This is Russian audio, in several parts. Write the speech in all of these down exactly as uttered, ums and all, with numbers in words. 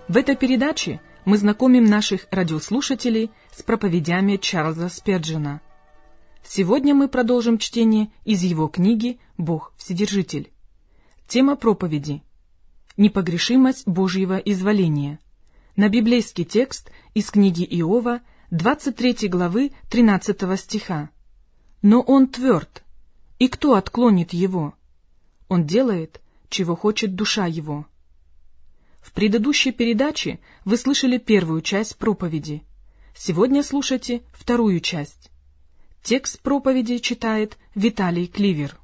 В этой передаче мы знакомим наших радиослушателей с проповедями Чарльза Спирджена. Сегодня мы продолжим чтение из его книги «Бог Вседержитель». Тема проповеди – «Непогрешимость Божьего изволения». На библейский текст из книги Иова, двадцать третьей главы, тринадцатого стиха. «Но он тверд, и кто отклонит его? Он делает, чего хочет душа его». В предыдущей передаче вы слышали первую часть проповеди. Сегодня слушайте вторую часть. Текст проповеди читает Виталий Кливер.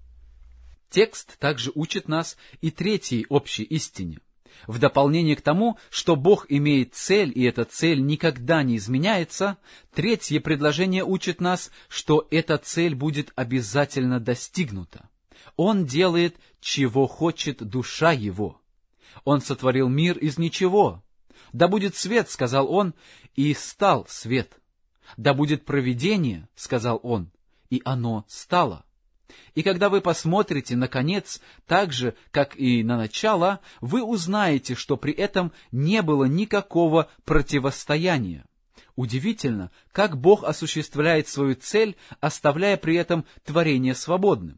Текст также учит нас и третьей общей истине. В дополнение к тому, что Бог имеет цель, и эта цель никогда не изменяется, третье предложение учит нас, что эта цель будет обязательно достигнута. Он делает, чего хочет душа его. Он сотворил мир из ничего. «Да будет свет», — сказал он, — и стал свет. «Да будет провидение», — сказал он, — и оно стало. И когда вы посмотрите на конец, так же, как и на начало, вы узнаете, что при этом не было никакого противостояния. Удивительно, как Бог осуществляет свою цель, оставляя при этом творение свободным.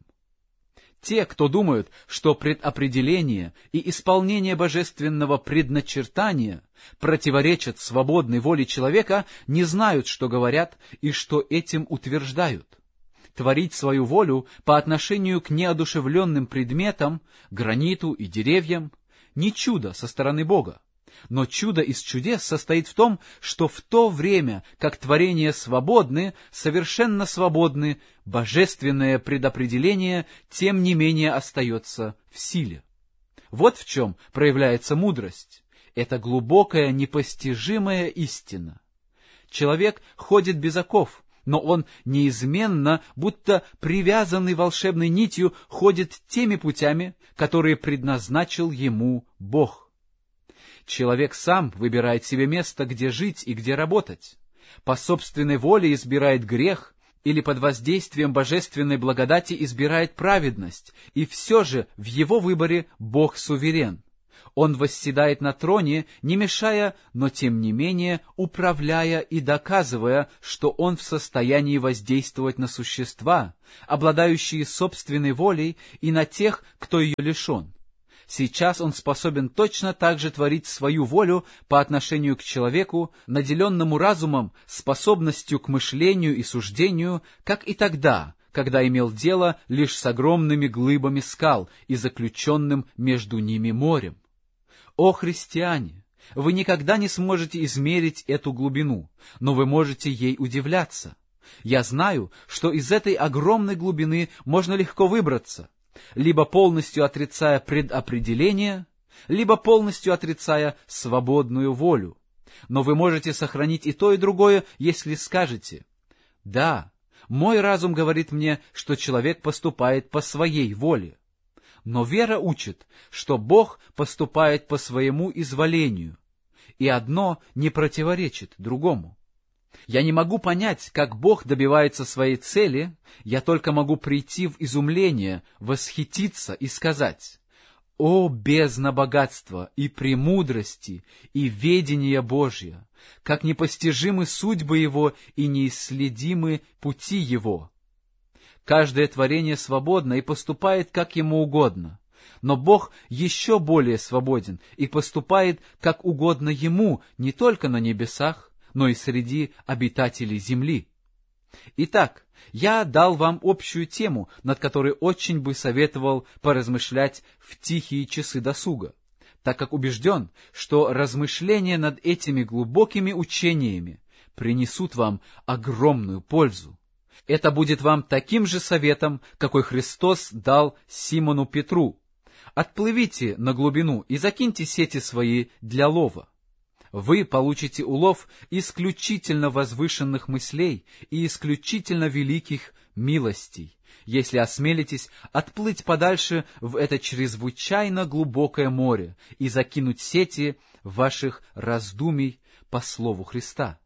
Те, кто думают, что предопределение и исполнение божественного предначертания противоречат свободной воле человека, не знают, что говорят и что этим утверждают. Творить свою волю по отношению к неодушевленным предметам, граниту и деревьям — не чудо со стороны Бога. Но чудо из чудес состоит в том, что в то время, как творения свободны, совершенно свободны, божественное предопределение, тем не менее, остается в силе. Вот в чем проявляется мудрость. Это глубокая, непостижимая истина. Человек ходит без оков, но он неизменно, будто привязанный волшебной нитью, ходит теми путями, которые предназначил ему Бог. Человек сам выбирает себе место, где жить и где работать. По собственной воле избирает грех или под воздействием божественной благодати избирает праведность, и все же в его выборе Бог суверен. Он восседает на троне, не мешая, но тем не менее управляя и доказывая, что он в состоянии воздействовать на существа, обладающие собственной волей, и на тех, кто ее лишен. Сейчас он способен точно так же творить свою волю по отношению к человеку, наделенному разумом, способностью к мышлению и суждению, как и тогда, когда имел дело лишь с огромными глыбами скал и заключенным между ними морем. О, христиане! Вы никогда не сможете измерить эту глубину, но вы можете ей удивляться. Я знаю, что из этой огромной глубины можно легко выбраться, либо полностью отрицая предопределение, либо полностью отрицая свободную волю. Но вы можете сохранить и то, и другое, если скажете: «Да, мой разум говорит мне, что человек поступает по своей воле». Но вера учит, что Бог поступает по своему изволению, и одно не противоречит другому. Я не могу понять, как Бог добивается своей цели, я только могу прийти в изумление, восхититься и сказать: «О, бездна богатства и премудрости и ведения Божия! Как непостижимы судьбы Его и неисследимы пути Его!» Каждое творение свободно и поступает, как ему угодно. Но Бог еще более свободен и поступает, как угодно Ему, не только на небесах, но и среди обитателей земли. Итак, я дал вам общую тему, над которой очень бы советовал поразмышлять в тихие часы досуга, так как убежден, что размышления над этими глубокими учениями принесут вам огромную пользу. Это будет вам таким же советом, какой Христос дал Симону Петру: «Отплывите на глубину и закиньте сети свои для лова». Вы получите улов исключительно возвышенных мыслей и исключительно великих милостей, если осмелитесь отплыть подальше в это чрезвычайно глубокое море и закинуть сети ваших раздумий по слову Христа.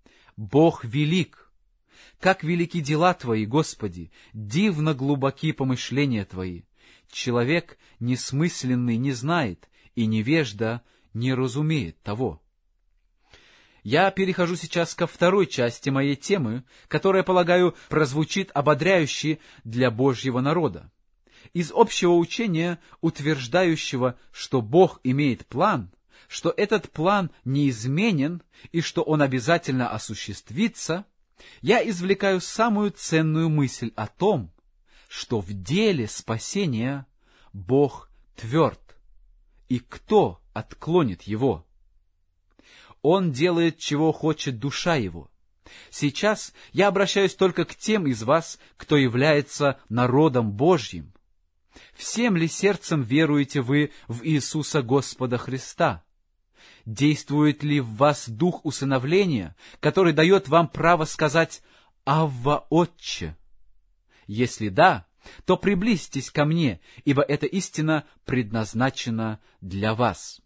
Бог велик. Как велики дела Твои, Господи, дивно глубоки помышления Твои. Человек несмысленный не знает, и невежда не разумеет того. Я перехожу сейчас ко второй части моей темы, которая, полагаю, прозвучит ободряюще для Божьего народа. Из общего учения, утверждающего, что Бог имеет план, что этот план неизменен и что он обязательно осуществится, я извлекаю самую ценную мысль о том, что в деле спасения Бог тверд, и кто отклонит его? Он делает, чего хочет душа его. Сейчас я обращаюсь только к тем из вас, кто является народом Божьим. Всем ли сердцем веруете вы в Иисуса Господа Христа? Действует ли в вас дух усыновления, который дает вам право сказать «Авва, Отче»? Если да, то приблизьтесь ко мне, ибо эта истина предназначена для вас.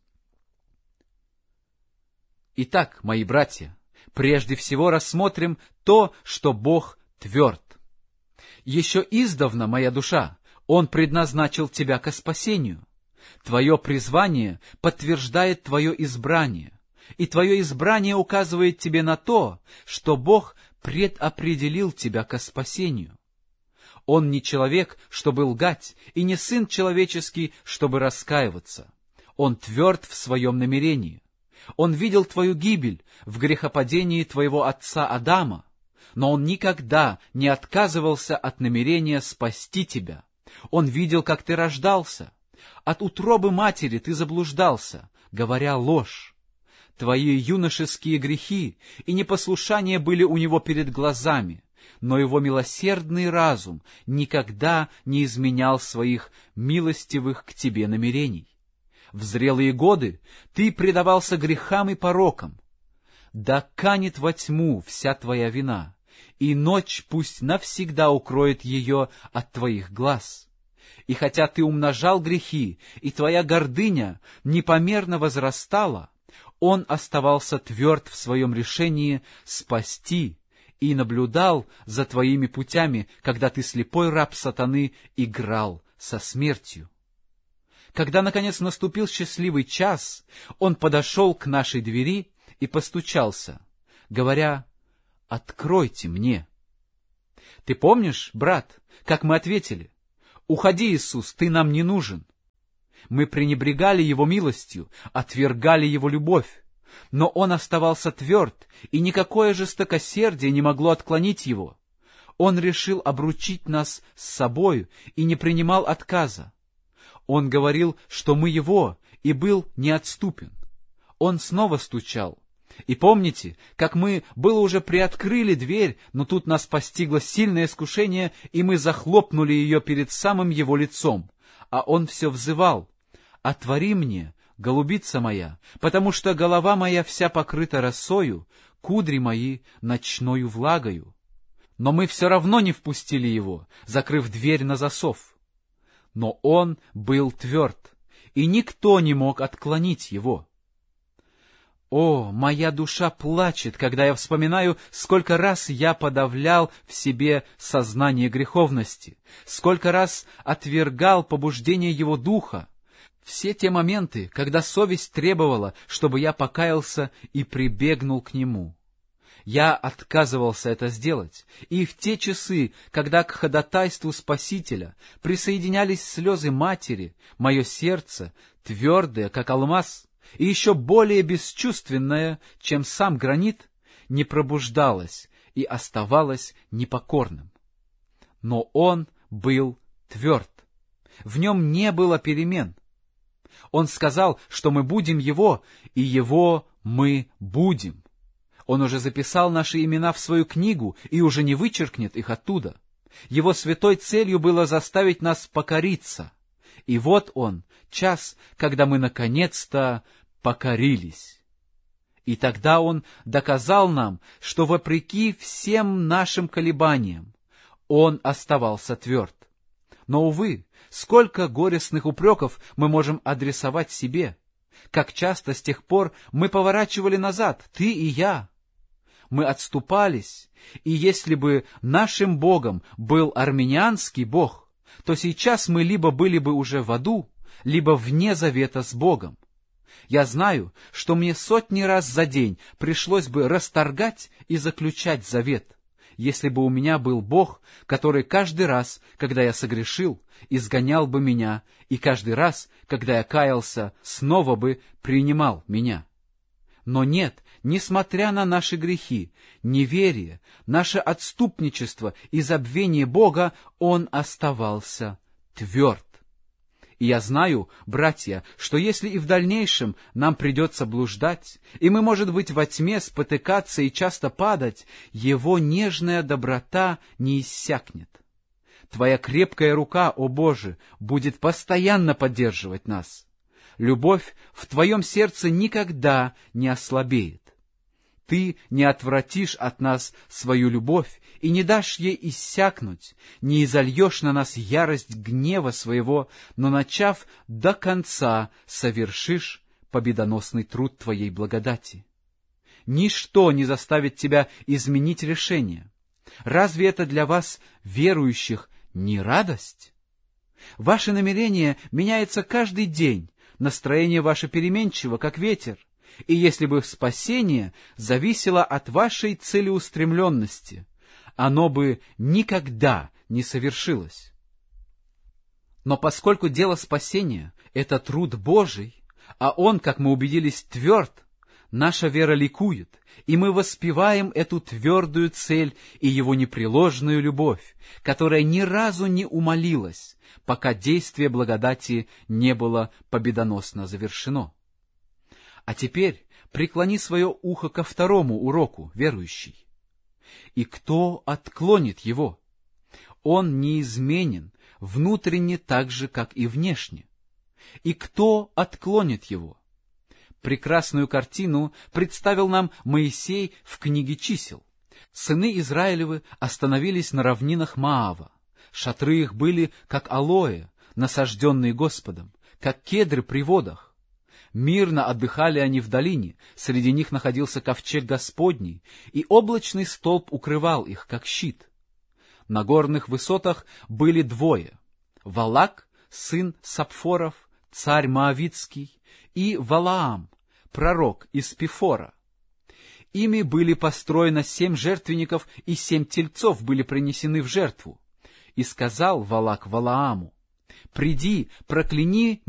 Итак, мои братья, прежде всего рассмотрим то, что Бог тверд. Еще издавна, моя душа, Он предназначил тебя ко спасению. Твое призвание подтверждает твое избрание, и твое избрание указывает тебе на то, что Бог предопределил тебя ко спасению. Он не человек, чтобы лгать, и не сын человеческий, чтобы раскаиваться. Он тверд в своем намерении. Он видел твою гибель в грехопадении твоего отца Адама, но он никогда не отказывался от намерения спасти тебя. Он видел, как ты рождался. От утробы матери ты заблуждался, говоря ложь. Твои юношеские грехи и непослушания были у него перед глазами, но его милосердный разум никогда не изменял своих милостивых к тебе намерений. В зрелые годы ты предавался грехам и порокам. Да канет во тьму вся твоя вина, и ночь пусть навсегда укроет ее от твоих глаз. И хотя ты умножал грехи, и твоя гордыня непомерно возрастала, он оставался тверд в своем решении спасти и наблюдал за твоими путями, когда ты, слепой раб сатаны, играл со смертью. Когда, наконец, наступил счастливый час, он подошел к нашей двери и постучался, говоря: «Откройте мне». Ты помнишь, брат, как мы ответили? «Уходи, Иисус, ты нам не нужен». Мы пренебрегали Его милостью, отвергали Его любовь, но Он оставался тверд, и никакое жестокосердие не могло отклонить Его. Он решил обручить нас с собою и не принимал отказа. Он говорил, что мы Его, и был неотступен. Он снова стучал. И помните, как мы было уже приоткрыли дверь, но тут нас постигло сильное искушение, и мы захлопнули ее перед самым Его лицом. А Он все взывал: «Отвори мне, голубица моя, потому что голова моя вся покрыта росою, кудри мои ночною влагою». Но мы все равно не впустили Его, закрыв дверь на засов. Но Он был тверд, и никто не мог отклонить Его. О, моя душа плачет, когда я вспоминаю, сколько раз я подавлял в себе сознание греховности, сколько раз отвергал побуждение Его Духа. Все те моменты, когда совесть требовала, чтобы я покаялся и прибегнул к Нему. Я отказывался это сделать, и в те часы, когда к ходатайству Спасителя присоединялись слезы матери, мое сердце, твердое, как алмаз, и еще более бесчувственное, чем сам гранит, не пробуждалось и оставалось непокорным. Но Он был тверд. В Нем не было перемен. Он сказал, что мы будем Его, и Его мы будем. Он уже записал наши имена в свою книгу и уже не вычеркнет их оттуда. Его святой целью было заставить нас покориться. И вот он, час, когда мы наконец-то покорились. И тогда Он доказал нам, что вопреки всем нашим колебаниям Он оставался тверд. Но, увы, сколько горестных упреков мы можем адресовать себе. Как часто с тех пор мы поворачивали назад, ты и я. Мы отступались, и если бы нашим Богом был армянианский Бог, то сейчас мы либо были бы уже в аду, либо вне завета с Богом. Я знаю, что мне сотни раз за день пришлось бы расторгать и заключать завет, если бы у меня был Бог, который каждый раз, когда я согрешил, изгонял бы меня, и каждый раз, когда я каялся, снова бы принимал меня. Но нет, несмотря на наши грехи, неверие, наше отступничество и забвение Бога, Он оставался тверд. И я знаю, братья, что если и в дальнейшем нам придется блуждать, и мы, может быть, во тьме спотыкаться и часто падать, Его нежная доброта не иссякнет. Твоя крепкая рука, о Боже, будет постоянно поддерживать нас. Любовь в Твоем сердце никогда не ослабеет. Ты не отвратишь от нас свою любовь и не дашь ей иссякнуть, не изольешь на нас ярость гнева своего, но, начав до конца, совершишь победоносный труд Твоей благодати. Ничто не заставит Тебя изменить решение. Разве это для вас, верующих, не радость? Ваше намерение меняется каждый день, настроение ваше переменчиво, как ветер. И если бы спасение зависело от вашей целеустремленности, оно бы никогда не совершилось. Но поскольку дело спасения — это труд Божий, а Он, как мы убедились, тверд, наша вера ликует, и мы воспеваем эту твердую цель и Его непреложную любовь, которая ни разу не умалилась, пока действие благодати не было победоносно завершено. А теперь преклони свое ухо ко второму уроку, верующий. И кто отклонит его? Он неизменен, внутренне так же, как и внешне. И кто отклонит его? Прекрасную картину представил нам Моисей в книге «Чисел». Сыны Израилевы остановились на равнинах Моава. Шатры их были, как алоэ, насажденные Господом, как кедры при водах. Мирно отдыхали они в долине, среди них находился ковчег Господний, и облачный столб укрывал их, как щит. На горных высотах были двое — Валак, сын Сапфоров, царь Моавитский, и Валаам, пророк из Пифора. Ими были построено семь жертвенников, и семь тельцов были принесены в жертву. И сказал Валак Валааму: «Приди, прокляни